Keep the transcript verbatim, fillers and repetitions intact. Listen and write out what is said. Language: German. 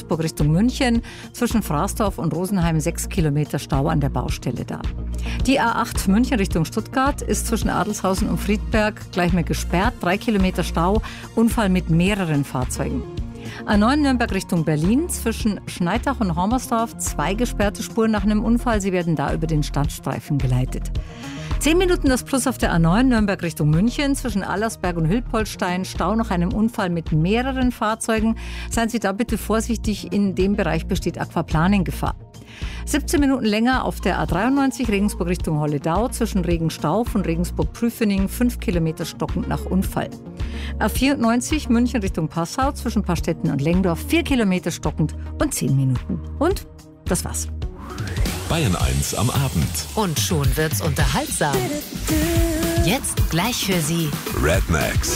Würzburg Richtung München. Zwischen Fraßdorf und Rosenheim sechs Kilometer Stau an der Baustelle da. Die A acht München Richtung Stuttgart ist zwischen Adelshausen und Friedberg gleich mal gesperrt. drei Kilometer Stau, Unfall mit mehreren Fahrzeugen. A neun Nürnberg Richtung Berlin, zwischen Schneidach und Hormersdorf zwei gesperrte Spuren nach einem Unfall. Sie werden da über den Standstreifen geleitet. Zehn Minuten das Plus auf der A neun Nürnberg Richtung München, zwischen Allersberg und Hilpoltstein, Stau nach einem Unfall mit mehreren Fahrzeugen. Seien Sie da bitte vorsichtig, in dem Bereich besteht Aquaplaning-Gefahr. siebzehn Minuten länger auf der A dreiundneunzig Regensburg Richtung Holledau, zwischen Regenstauf und Regensburg-Prüfening, fünf Kilometer stockend nach Unfall. A vierundneunzig München Richtung Passau, zwischen Pastetten und Lengdorf, vier Kilometer stockend und zehn Minuten. Und das war's. Bayern eins am Abend. Und schon wird's unterhaltsam. Jetzt gleich für Sie Rednecks.